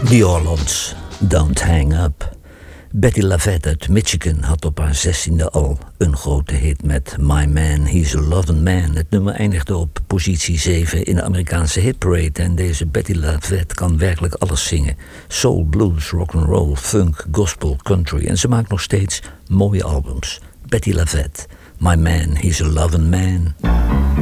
New Orleans, Don't Hang Up. Betty LaVette uit Michigan had op haar 16e al een grote hit met My Man, He's a Lovin' Man. Het nummer eindigde op positie 7 in de Amerikaanse hitparade. En deze Betty LaVette kan werkelijk alles zingen. Soul, blues, rock'n'roll, funk, gospel, country. En ze maakt nog steeds mooie albums. Betty LaVette, My Man, He's a Lovin' Man.